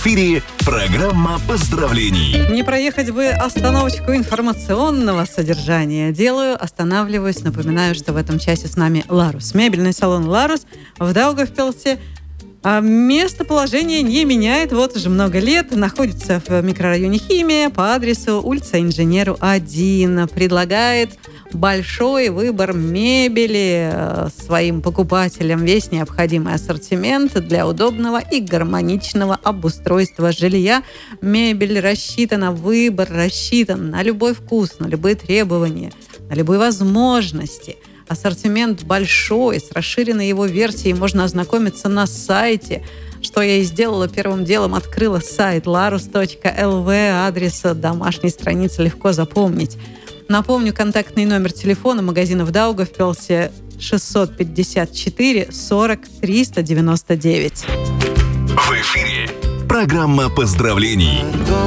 эфире программа поздравлений. Не проехать бы остановочку информационного содержания. Останавливаюсь. Напоминаю, что в этом часе с нами Ларус. Мебельный салон Ларус в Даугавпилсе. Местоположение не меняет. Вот уже много лет. Находится в микрорайоне Химия по адресу улица Инженеру 1. Предлагает большой выбор мебели своим покупателям. Весь необходимый ассортимент для удобного и гармоничного обустройства жилья. Мебель рассчитана, выбор рассчитан на любой вкус, на любые требования, на любые возможности. Ассортимент большой, с расширенной его версией можно ознакомиться на сайте. Что я и сделала первым делом, открыла сайт larus.lv, адрес домашней страницы легко запомнить. Напомню, контактный номер телефона магазина в Даугавпилсе 654 40 399. В эфире программа поздравлений.